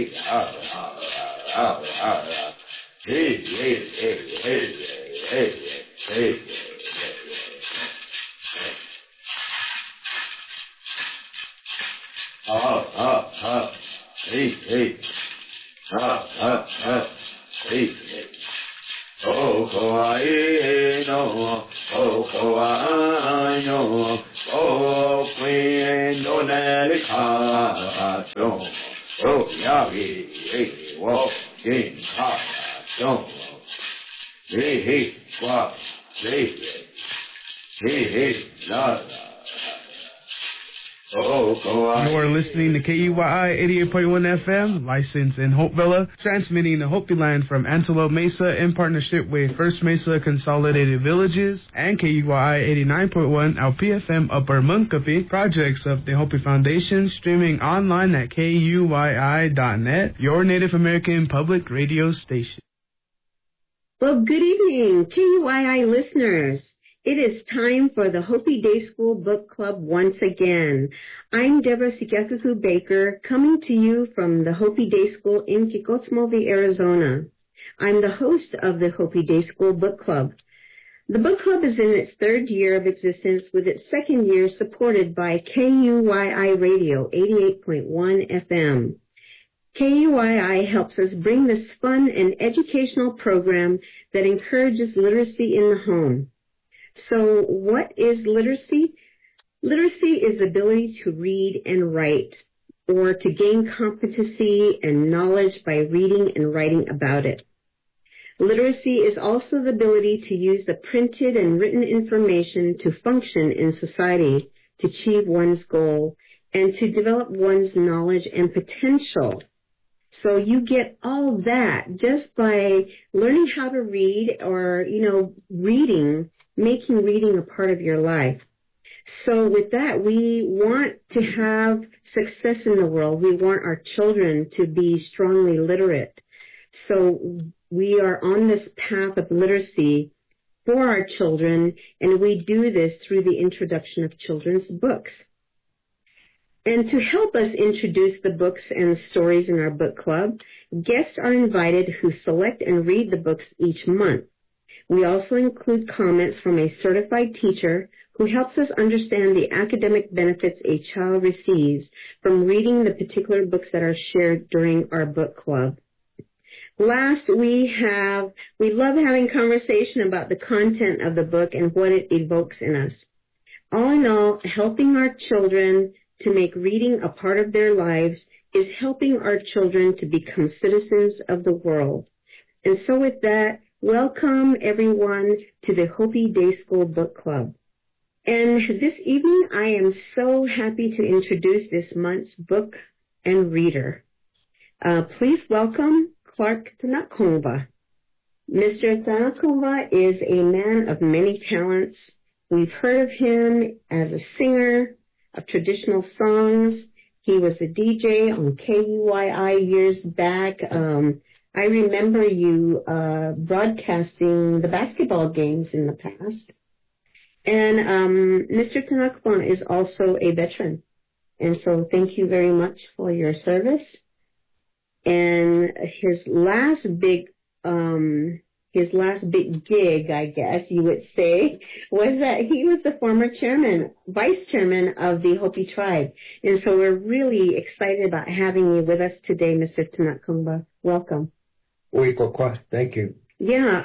You're listening to KUYI 88.1 FM, licensed in Hopevilla, transmitting the Hopi line from Antelope Mesa in partnership with First Mesa Consolidated Villages and KUYI 89.1 LPFM Upper Munkapi, projects of the Hopi Foundation, streaming online at KUYI.net, your Native American public radio station. Well, good evening, KUYI listeners. It is time for the Hopi Day School Book Club once again. I'm Deborah Sikiakuku Baker, coming to you from the Hopi Day School in Kikotsmobile, Arizona. I'm the host of the Hopi Day School Book Club. The book club is in its third year of existence, with its second year supported by KUYI Radio 88.1 FM. KUYI helps us bring this fun and educational program that encourages literacy in the home. So what is literacy? Literacy is the ability to read and write, or to gain competency and knowledge by reading and writing about it. Literacy is also the ability to use the printed and written information to function in society, to achieve one's goal, and to develop one's knowledge and potential. So you get all that just by learning how to read, or, making reading a part of your life. So with that, we want to have success in the world. We want our children to be strongly literate. So we are on this path of literacy for our children, and we do this through the introduction of children's books. And to help us introduce the books and stories in our book club, guests are invited who select and read the books each month. We also include comments from a certified teacher who helps us understand the academic benefits a child receives from reading the particular books that are shared during our book club. Last, we love having conversation about the content of the book and what it evokes in us. All in all, helping our children to make reading a part of their lives is helping our children to become citizens of the world. And so with that, welcome everyone to the Hopi Day School Book Club. And this evening, I am so happy to introduce this month's book and reader. Please welcome Clark Tanakongva. Mr. Tanakongva is a man of many talents. We've heard of him as a singer of traditional songs. He was a DJ on KUYI years back. I remember you broadcasting the basketball games in the past. And Mr. Tanakongva is also a veteran. And so thank you very much for your service. And his last big gig, I guess you would say, was that he was the former vice chairman of the Hopi tribe. And so we're really excited about having you with us today, Mr. Tanakongva. Welcome. Thank you. Yeah,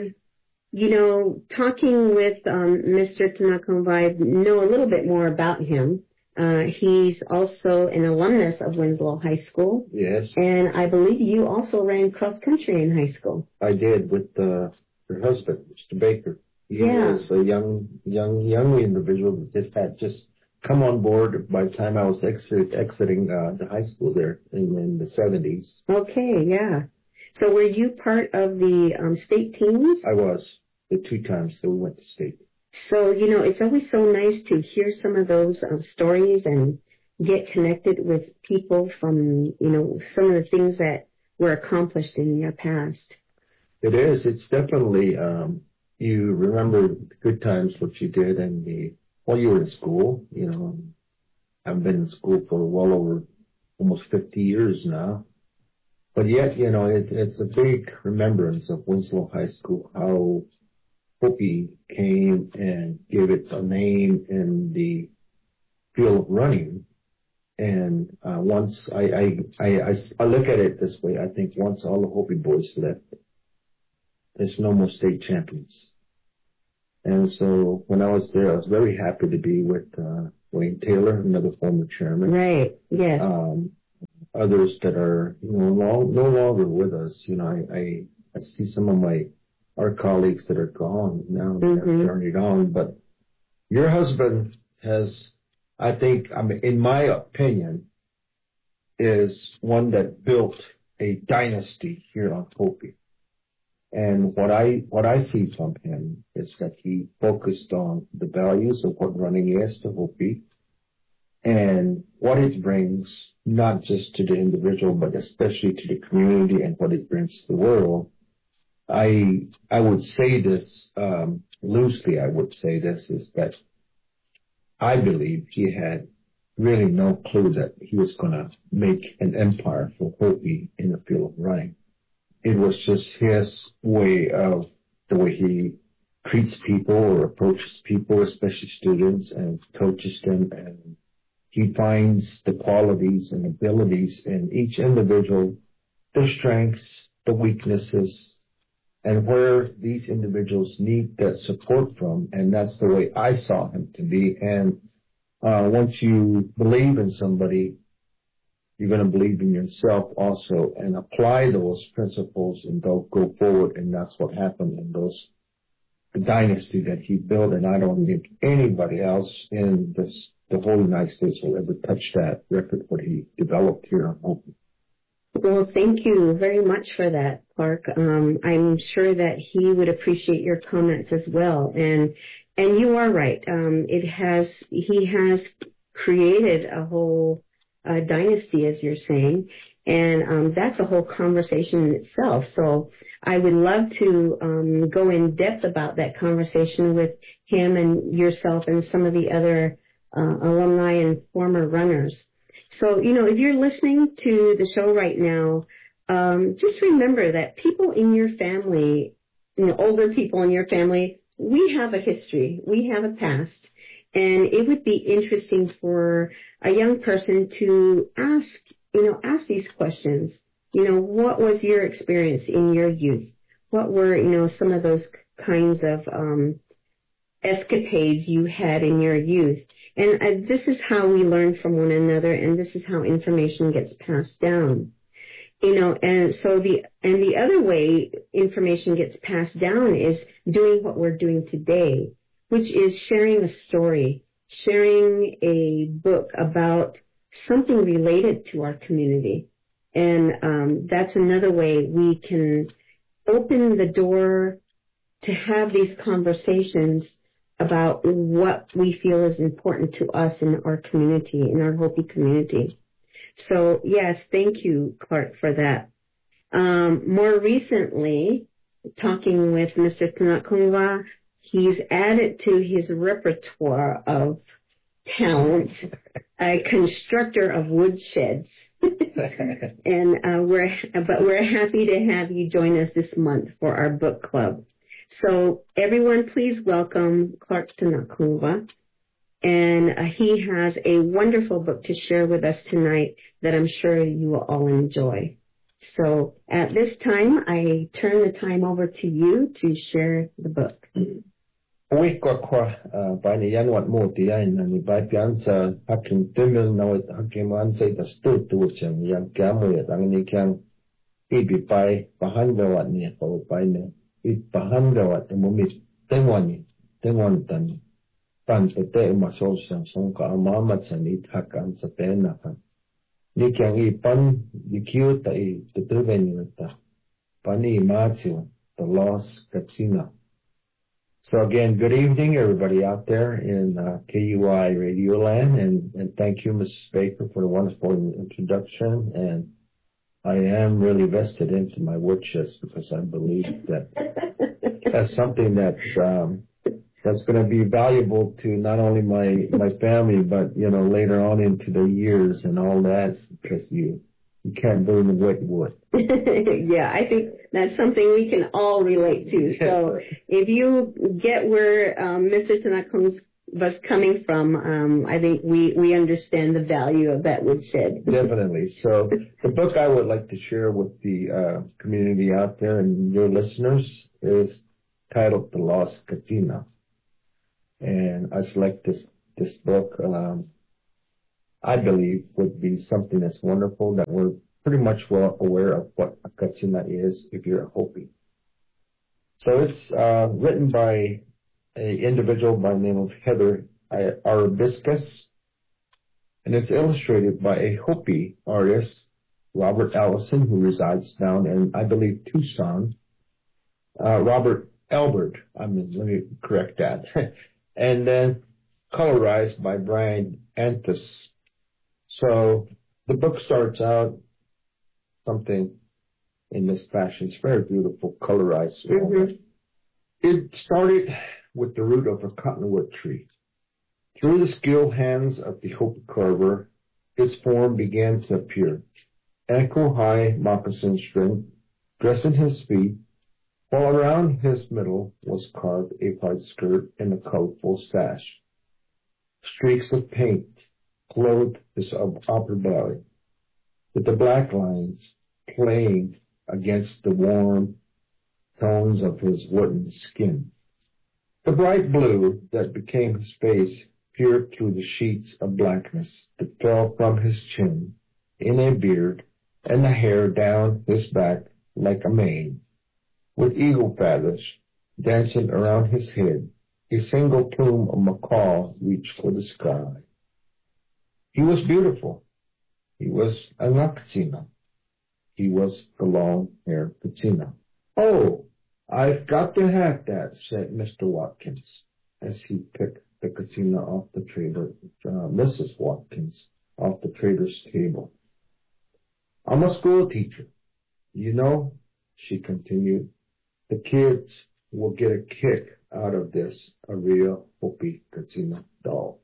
talking with Mr. Tanakongva, I know a little bit more about him. He's also an alumnus of Winslow High School. Yes. And I believe you also ran cross country in high school. I did with your husband, Mr. Baker. He was a young individual that had just come on board by the time I was exiting the high school there in the 70s. Okay, yeah. So were you part of the state teams? I was, the 2 times that we went to state. So, it's always so nice to hear some of those stories and get connected with people from, some of the things that were accomplished in your past. It is. It's definitely, you remember the good times, what you did while you were in school. I've been in school for well over almost 50 years now. But yet, it's a big remembrance of Winslow High School, how Hopi came and gave it a name in the field of running. And once I look at it this way, I think once all the Hopi boys left, there's no more state champions. And so when I was there, I was very happy to be with Wayne Taylor, another former chairman. Right. Yes. Others that are no longer with us. I see some of our colleagues that are gone now, that have journeyed on. But your husband has, I think, in my opinion, is one that built a dynasty here on Hopi. And what I see from him is that he focused on the values of what running is to Hopi and what it brings, not just to the individual, but especially to the community and what it brings to the world. I would say this, loosely I would say this, is that I believe he had really no clue that he was going to make an empire for Hopi in the field of running. It was just his way of the way he treats people or approaches people, especially students, and coaches them. And he finds the qualities and abilities in each individual, their strengths, the weaknesses, and where these individuals need that support from. And that's the way I saw him to be. And once you believe in somebody, you're going to believe in yourself also and apply those principles and they'll go forward. And that's what happened in the dynasty that he built. And I don't think anybody else in the whole United States will ever touch that record, what he developed here on Hopi. Well, thank you very much for that, Clark. I'm sure that he would appreciate your comments as well. And you are right. He has created a whole dynasty, as you're saying, and that's a whole conversation in itself. So I would love to go in depth about that conversation with him and yourself and some of the other alumni and former runners. So, if you're listening to the show right now, just remember that people in your family, older people in your family, we have a history, we have a past. And it would be interesting for a young person to ask these questions. What was your experience in your youth? What were, some of those kinds of escapades you had in your youth? And this is how we learn from one another, and this is how information gets passed down. And so the other way information gets passed down is doing what we're doing today, which is sharing a story, sharing a book about something related to our community. And that's another way we can open the door to have these conversations about what we feel is important to us in our community, in our Hopi community. So, yes, thank you, Clark, for that. More recently, talking with Mr. Tanakungwa, he's added to his repertoire of talents a constructor of woodsheds. And we're happy to have you join us this month for our book club. So everyone, please welcome Clark Tanakungwa. And he has a wonderful book to share with us tonight that I'm sure you will all enjoy. So at this time, I turn the time over to you to share the book. We by the Yanwat Moti and by Pianza Hakim Timil now at Hakim Ansay the Stood to which young Gamu and can be by Bahandawat near by me. It Bahandawat the Mumit Tengwani Tengwantan. Pan pete masosang songka amamat sa nithakan sa tenakan. Nikyang ipan dikyu ta tutuven yata. Pani imatio, the lost katsina. So again, good evening, everybody out there in KUI Radio Land, and thank you, Mrs. Baker, for the wonderful introduction. And I am really vested into my woodshed because I believe that that's something that's going to be valuable to not only my family, but, later on into the years and all that, because you You can't burn the wet wood. Yeah, I think that's something we can all relate to. So if you get where Mr. Tanaka was coming from, I think we understand the value of that woodshed. Definitely. So the book I would like to share with the community out there and your listeners is titled The Lost Kachina. And I select this book, I believe would be something that's wonderful, that we're pretty much well aware of what a kachina is if you're a Hopi. So it's written by an individual by the name of Heather Arabiscus, and it's illustrated by a Hopi artist, Robert Allison, who resides down in, I believe, Tucson. Robert Albert, let me correct that. And then colorized by Brian Anthus. So the book starts out something in this fashion. It's very beautiful, colorized. Mm-hmm. It started with the root of a cottonwood tree. Through the skilled hands of the Hopi carver, its form began to appear. Ankle-high moccasin string, dressing his feet, while around his middle was carved a white skirt and a colorful sash. Streaks of paint clothed his upper belly, with the black lines playing against the warm tones of his wooden skin. The bright blue that became his face peered through the sheets of blackness that fell from his chin in a beard and the hair down his back like a mane. With eagle feathers dancing around his head, a single plume of macaw reached for the sky. He was beautiful. He was a kachina. He was the long-haired kachina. "Oh, I've got to have that," said Mr. Watkins, as he picked the kachina off the trader, Mrs. Watkins, off the trader's table. "I'm a school teacher. You know," she continued, "the kids will get a kick out of this, a real Hopi kachina doll."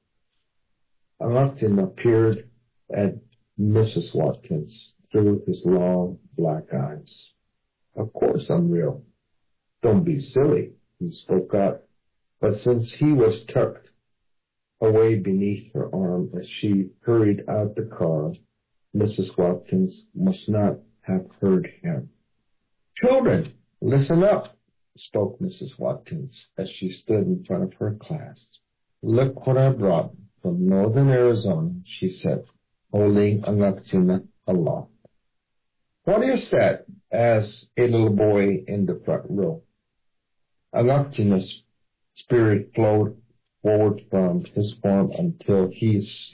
Anaktin peered at Mrs. Watkins through his long black eyes. "Of course I'm real." "Don't be silly," he spoke up, but since he was tucked away beneath her arm as she hurried out the car, Mrs. Watkins must not have heard him. "Children, listen up," spoke Mrs. Watkins as she stood in front of her class. "Look what I brought from northern Arizona," she said, holding a kachina aloft. "What is that?" asked a little boy in the front row. A kachina's spirit flowed forward from his form until he was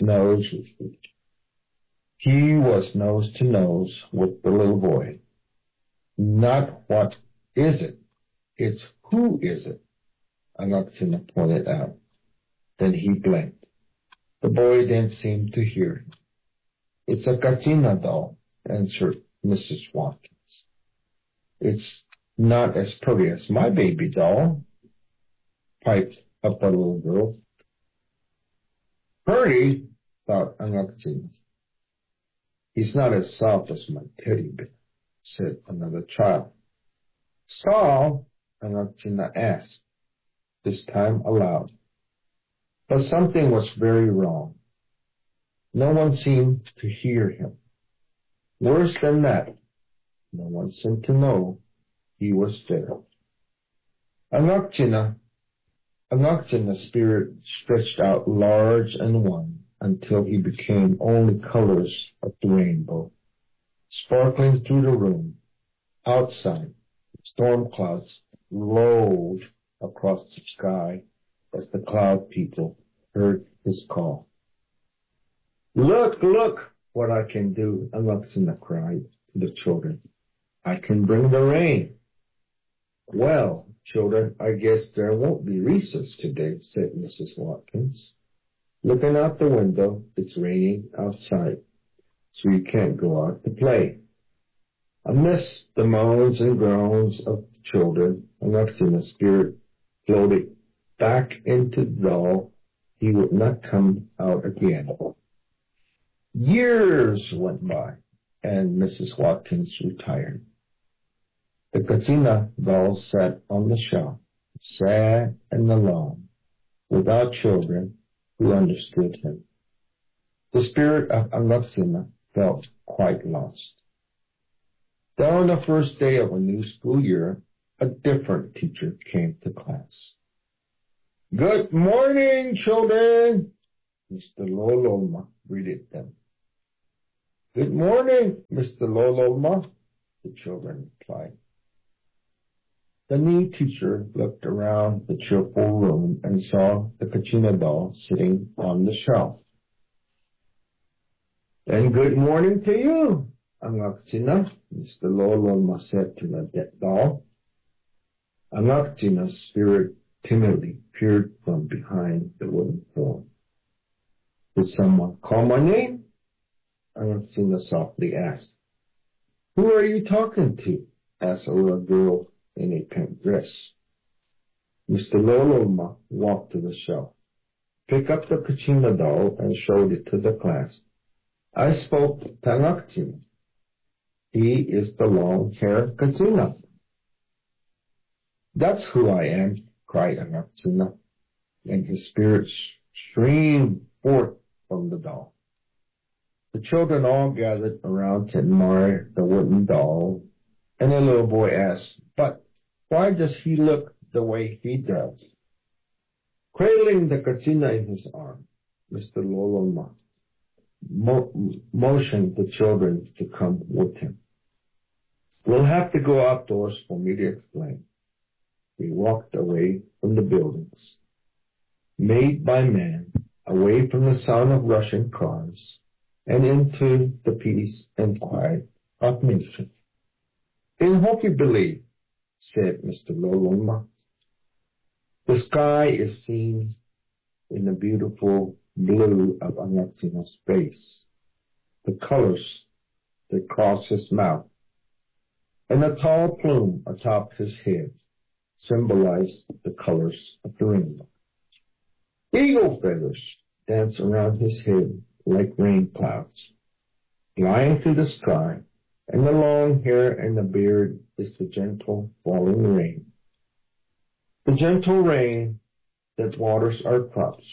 nose to nose with the little boy. "Not what is it, it's who is it," Anaktina pointed out. Then he blinked. The boy didn't seem to hear him. "It's a kachina doll," answered Mrs. Watkins. "It's not as pretty as my baby doll," piped up a little girl. "Pretty," thought Anaktina. "He's not as soft as my teddy bear," said another child. "Saul?" Anaktina asked, this time aloud. But something was very wrong. No one seemed to hear him. Worse than that, no one seemed to know he was there. Anaktina spirit stretched out large and wide until he became only colors of the rainbow, sparkling through the room. Outside, storm clouds rolled across the sky as the cloud people heard his call. "Look, look what I can do," Anaktina cried to the children. "I can bring the rain." "Well, children, I guess there won't be recess today," said Mrs. Watkins. "Looking out the window, it's raining outside, so you can't go out to play." Amidst the moans and groans of the children, Anaktina's spirit floated back into the doll. He would not come out again. Years went by, and Mrs. Watkins retired. The Katsina doll sat on the shelf, sad and alone, without children who understood him. The spirit of Angaksina felt quite lost. Then on the first day of a new school year, a different teacher came to class. "Good morning, children," Mr. Lololma greeted them. "Good morning, Mr. Lololma," the children replied. The new teacher looked around the cheerful room and saw the Kachina doll sitting on the shelf. "And good morning to you, Angaksina," Mr. Lololma said to the doll. Angaksina's spirit timidly peered from behind the wooden form. "Did someone call my name?" Angaksina softly asked. "Who are you talking to?" asked a little girl in a pink dress. Mr. Lololma walked to the shelf, picked up the Kachina doll, and showed it to the class. "I spoke to Angaksina. He is the long-haired Kachina." "That's who I am," cried Angaksina, and his spirit streamed forth from the doll. The children all gathered around to admire the wooden doll, and the little boy asked, "But why does he look the way he does?" Cradling the Kachina in his arm, Mr. Lololma motioned the children to come with him. "We'll have to go outdoors for me to explain." We walked away from the buildings, made by man, away from the sound of rushing cars, and into the peace and quiet of nature. "In hope you believe," said Mr. Lololma. "The sky is seen in the beautiful blue of Angaksina's face, the colors that cross his mouth, and the tall plume atop his head symbolize the colors of the rainbow. Eagle feathers dance around his head like rain clouds, flying through the sky, and the long hair and the beard is the gentle falling rain. The gentle rain that waters our crops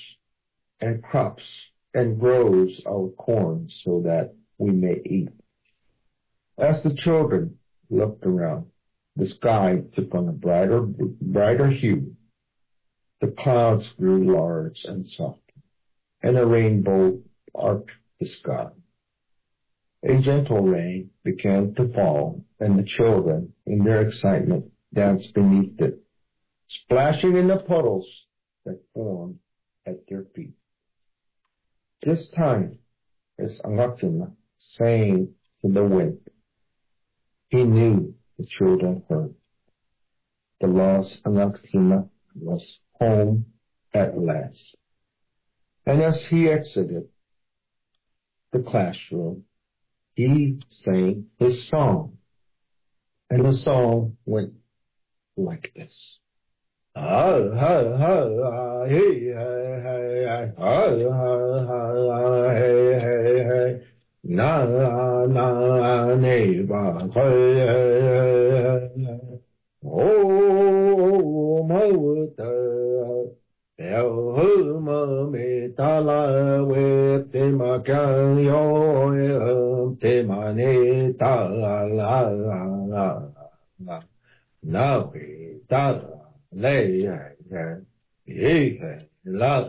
and grows our corn so that we may eat." As the children looked around, the sky took on a brighter hue. The clouds grew large and soft, and a rainbow arched the sky. A gentle rain began to fall, and the children, in their excitement, danced beneath it, splashing in the puddles that formed at their feet. This time, as Angaksina sang to the wind, he knew the children heard. The lost Angaksina was home at last. And as he exited the classroom, he sang his song. And the song went like this. "Ha ha ha hey hey hey ha ha hey hey hey na na ne ba hey oh mo ta el hu ma me ta la we te ma ka yo te ma ne ta la la na we ta lay la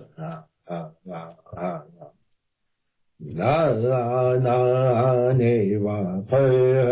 na na ne wa